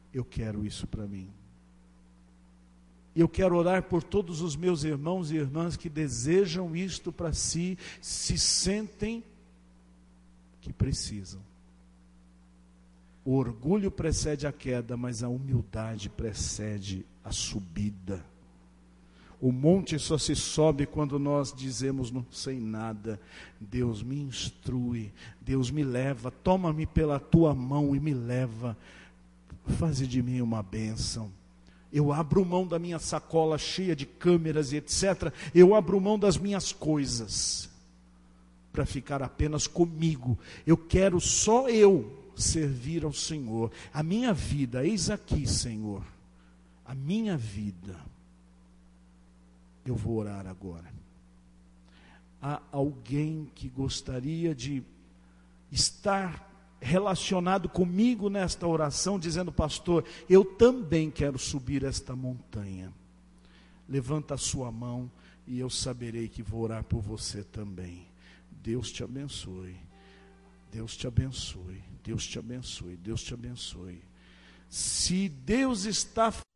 Eu quero isso para mim. Eu quero orar por todos os meus irmãos e irmãs que desejam isto para si, se sentem que precisam. O orgulho precede a queda, mas a humildade precede a subida. O monte só se sobe quando nós dizemos: não sei nada. Deus me instrui, Deus me leva, toma-me pela tua mão e me leva. Faze de mim uma bênção. Eu abro mão da minha sacola cheia de câmeras e etc. Eu abro mão das minhas coisas para ficar apenas comigo. Eu quero só eu servir ao Senhor. A minha vida, eis aqui, Senhor. A minha vida. Eu vou orar agora. Há alguém que gostaria de estar relacionado comigo nesta oração, dizendo: pastor, eu também quero subir esta montanha. Levanta a sua mão e eu saberei que vou orar por você também. Deus te abençoe. Deus te abençoe. Deus te abençoe. Deus te abençoe. Se Deus está